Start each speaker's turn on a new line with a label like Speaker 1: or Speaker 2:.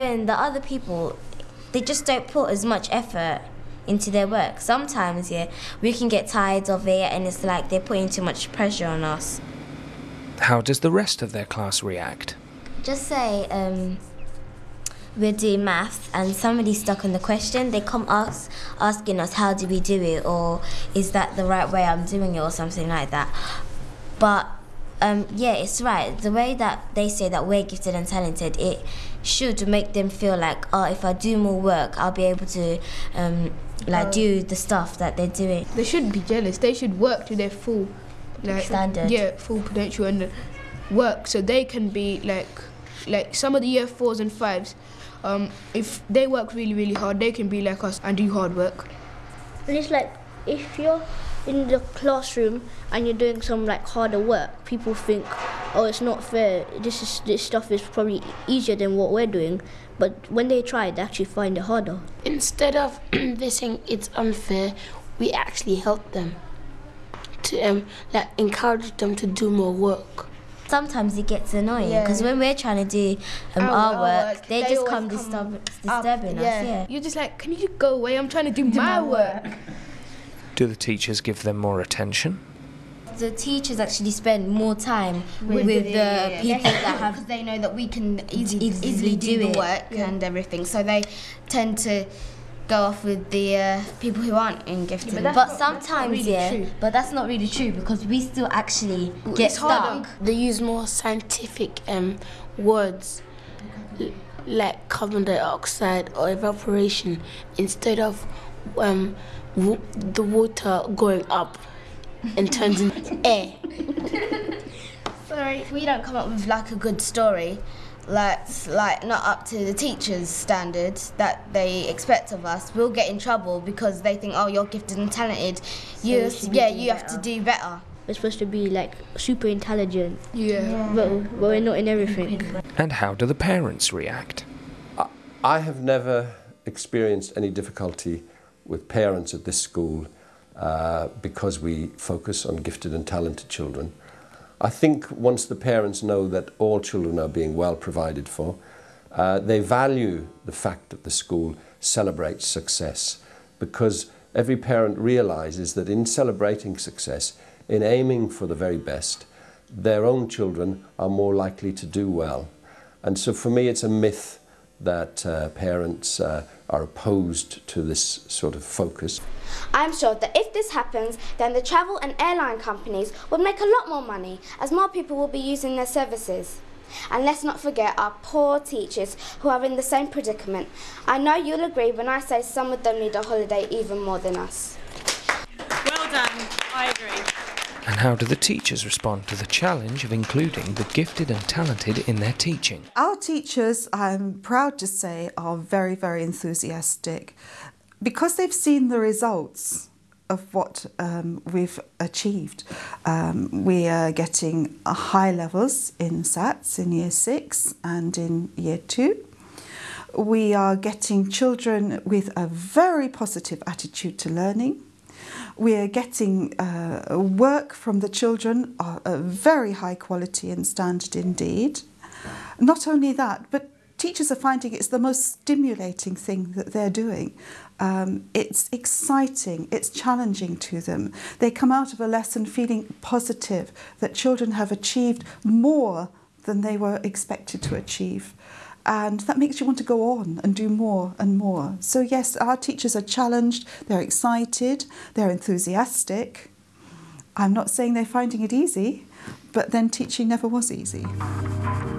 Speaker 1: And the other people, they just don't put as much effort into their work. Sometimes, yeah, we can get tired of it and it's like they're putting too much pressure on us.
Speaker 2: How does the rest of their class react?
Speaker 1: Just say we're doing maths and somebody's stuck on the question, they come asking us how do we do it, or is that the right way I'm doing it, or something like that. But yeah, it's right. The way that they say that we're gifted and talented, it should make them feel like, oh, if I do more work, I'll be able to do the stuff that they're doing.
Speaker 3: They shouldn't be jealous. They should work to their full
Speaker 1: standard.
Speaker 3: Yeah, full potential and work so they can be like some of the year 4s and 5s. If they work really, really hard, they can be like us and do hard work.
Speaker 4: And it's like if you're in the classroom and you're doing some like harder work, people think, oh, it's not fair. This stuff is probably easier than what we're doing. But when they try, they actually find it harder.
Speaker 5: Instead of they saying it's unfair, we actually help them to encourage them to do more work.
Speaker 1: Sometimes it gets annoying because when we're trying to do our work, they just come disturbing us. Yeah.
Speaker 3: You're just like, can you just go away? I'm trying to do my work.
Speaker 2: Do the teachers give them more attention?
Speaker 1: The teachers actually spend more time with the people that have,
Speaker 6: because they know that we can easily do the work and everything. So they tend to go off with the people who aren't in gifted.
Speaker 1: But sometimes, but that's not really true because we still actually get stuck.
Speaker 5: They use more scientific words like carbon dioxide or evaporation instead of the water going up and turns into air.
Speaker 6: Sorry, if we don't come up with like a good story, that's like not up to the teachers' standards that they expect of us, we'll get in trouble because they think, oh, you're gifted and talented, so you have to do better.
Speaker 4: We're supposed to be like super intelligent, but we're not in everything.
Speaker 2: And how do the parents react?
Speaker 7: I have never experienced any difficulty with parents at this school because we focus on gifted and talented children. I think once the parents know that all children are being well provided for, they value the fact that the school celebrates success, because every parent realises that in celebrating success, in aiming for the very best, their own children are more likely to do well. And so for me it's a myth that parents are opposed to this sort of focus.
Speaker 8: I'm sure that if this happens, then the travel and airline companies would make a lot more money, as more people will be using their services. And let's not forget our poor teachers who are in the same predicament. I know you'll agree when I say some of them need a holiday even more than us.
Speaker 9: Well done, I agree.
Speaker 2: And how do the teachers respond to the challenge of including the gifted and talented in their teaching?
Speaker 10: Our teachers, I'm proud to say, are very, very enthusiastic because they've seen the results of what we've achieved. We are getting high levels in SATs in Year 6 and in Year 2. We are getting children with a very positive attitude to learning. We are getting work from the children of very high quality and standard indeed. Not only that, but teachers are finding it's the most stimulating thing that they're doing. It's exciting, it's challenging to them. They come out of a lesson feeling positive that children have achieved more than they were expected to achieve. And that makes you want to go on and do more and more. So yes, our teachers are challenged, they're excited, they're enthusiastic. I'm not saying they're finding it easy, but then teaching never was easy.